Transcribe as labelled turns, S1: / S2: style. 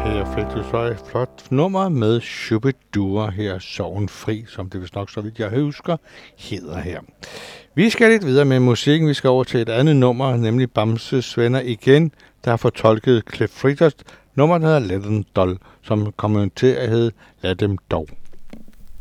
S1: Her fik du så et flot nummer med Shubidua her, Sorgen Fri, som det vist nok, så vidt jeg husker, hedder her. Vi skal lidt videre med musikken. Vi skal over til et andet nummer, nemlig Bamses Venner igen, der har fortolket Cliff Richards nummer, der hedder Let Them Doll, som kommer til at hedde Lad Dem Dog.